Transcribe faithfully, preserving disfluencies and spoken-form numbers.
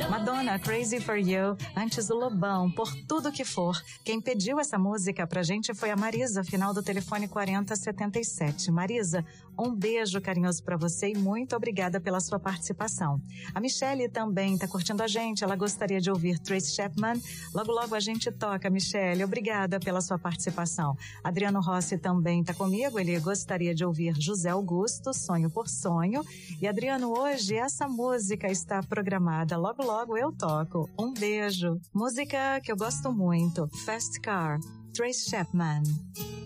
Madonna, Crazy for You, antes o Lobão, Por Tudo Que For. Quem pediu essa música pra gente foi a Marisa, final do telefone quarenta setenta e sete. Marisa, um beijo carinhoso pra você e muito obrigada pela sua participação. A Michele também tá curtindo a gente, ela gostaria de ouvir Tracy Chapman. Logo, logo a gente toca, Michele, obrigada pela sua participação. Adriano Rossi também tá comigo, ele gostaria de ouvir José Augusto, Sonho por Sonho. E Adriano, hoje essa música está programada, logo, logo eu toco. Um beijo. Música que eu gosto muito, Fast Car, Tracy Chapman.